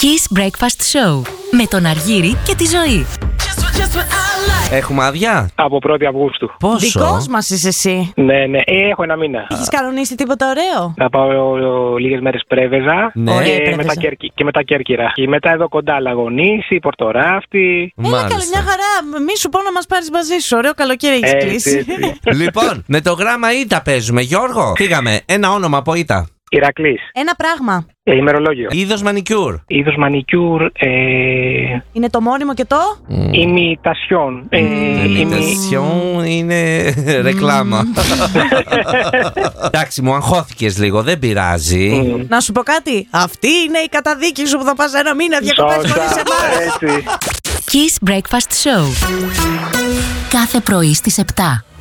Kiss Breakfast Show με τον Αργύρη και τη Ζωή. Έχουμε άδεια. Από 1η Αυγούστου. Πόσο? Δικός μας είσαι εσύ. Ναι. Έχω ένα μήνα. Έχεις κανονίσει τίποτα ωραίο? Θα πάω λίγες μέρες Πρέβεζα. Ναι. Ωραία, Και Πρέβεζα. μετά Κέρκυρα. Και μετά εδώ κοντά Λαγονήσι, Πορτοράφτη. Έλα καλή, μια χαρά. Μη σου πω να μας πάρεις μαζί σου. Ωραίο καλοκαίρι έχεις κλείσει. Λοιπόν, με το γράμμα Ήτα παίζουμε, Γιώργο. Φύγαμε. Ένα όνομα από Ήτα. Ηρακλής. Ένα πράγμα. Ημερολόγιο. Είδος μανικιούρ. Είδος μανικιούρ. Είναι το μόνιμο και το. Ημιτασιόν. Ημιτασιόν είναι ρεκλάμα. Εντάξει, μου αγχώθηκες λίγο, δεν πειράζει. Να σου πω κάτι. Αυτή είναι η καταδίκη σου που θα πας ένα μήνα διακοπές χωρίς εμάς. Έτσι. Kiss Breakfast Show. Κάθε πρωί στις 7.